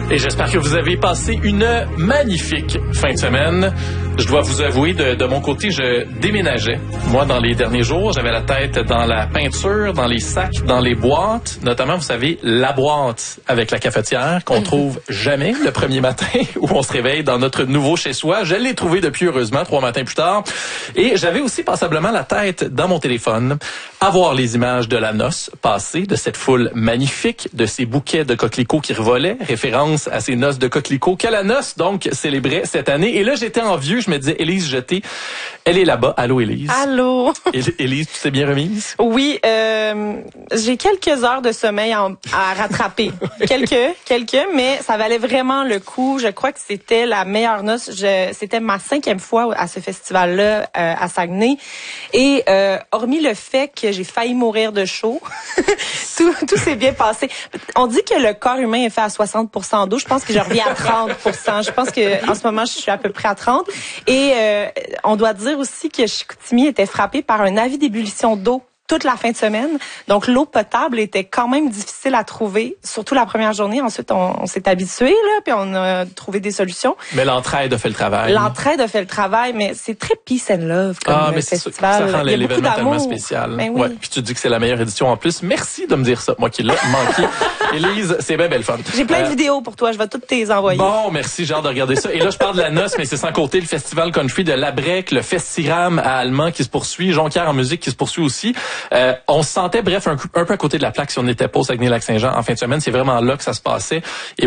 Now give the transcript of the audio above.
Et j'espère que vous avez passé une magnifique fin de semaine. Je dois vous avouer, de mon côté, je déménageais. Moi, dans les derniers jours, j'avais la tête dans la peinture, dans les sacs, dans les boîtes. Notamment, vous savez, la boîte avec la cafetière qu'on trouve jamais le premier matin où on se réveille dans notre nouveau chez-soi. Je l'ai trouvé depuis, heureusement, 3 matins plus tard. Et j'avais aussi passablement la tête dans mon téléphone à voir les images de la noce passée, de cette foule magnifique, de ces bouquets de coquelicots qui revolaient, référence à ces noces de coquelicots que la noce, donc, célébrait cette année. Et là, j'étais envieux, je me disais, Élise Jeté, elle est là-bas. Allô, Élise. Allô. Élise, tu t'es bien remise? Oui, j'ai quelques heures de sommeil à rattraper. quelques, mais ça valait vraiment le coup. Je crois que c'était la meilleure noce. C'était ma 5e fois à ce festival-là à Saguenay. Et hormis le fait que j'ai failli mourir de chaud, tout s'est bien passé. On dit que le corps humain est fait à 60% d'eau. Je pense que je reviens à 30%. Je pense que en ce moment, je suis à peu près à 30. Et on doit dire aussi que Chicoutimi était frappé par un avis d'ébullition d'eau toute la fin de semaine. Donc, l'eau potable était quand même difficile à trouver, surtout la première journée. Ensuite, on s'est habitué, là, puis on a trouvé des solutions. Mais l'entraide a fait le travail. L'entraide a fait le travail, mais c'est très peace and love comme mais festival. Ça rend l'événement tellement spécial. Ben oui. Ouais, puis tu dis que c'est la meilleure édition en plus. Merci de me dire ça, moi qui l'ai manqué. Élise, c'est bien belle fun. J'ai plein de vidéos pour toi, je vais toutes te les envoyer. Bon, merci, j'ai hâte de regarder ça. Et là, je parle de la noce, mais c'est sans compter le festival country de Labrec, le Festiram à Allemand qui se poursuit, Jonquière en musique qui se poursuit aussi. On se sentait, bref, un peu à côté de la plaque si on n'était pas au Saguenay-Lac-Saint-Jean en fin de semaine. C'est vraiment là que ça se passait. Et